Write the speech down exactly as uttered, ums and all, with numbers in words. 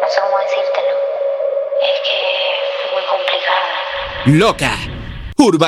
sé cómo decírtelo. Es que es muy complicada. Loca. Urban.